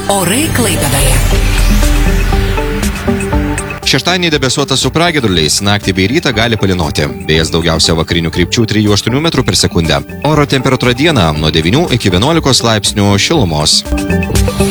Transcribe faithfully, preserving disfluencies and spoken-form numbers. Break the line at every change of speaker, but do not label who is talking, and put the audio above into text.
Orai Klaipėdoje.
Šeštadienį debesuota su pragiedruliais, naktį bei rytą gali palynoti. Vėjas daugiausia vakarinių krypčių trijų aštuonių metrų per sekundę. Oro temperatūra dieną nuo devynių iki vienuolikos laipsnių šilumos.